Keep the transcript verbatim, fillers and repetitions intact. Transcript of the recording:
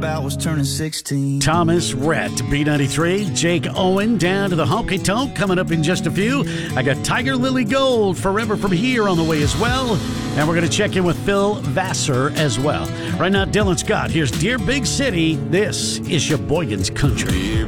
about was turning sixteen. Thomas Rhett, B ninety-three. Jake Owen down to the honky tonk coming up in just a few. I got Tiger Lily Gold, Forever From Here on the way as well. And we're going to check in with Phil Vassar as well. Right now, Dylan Scott. Here's Dear Big City. This is Sheboygan's Country.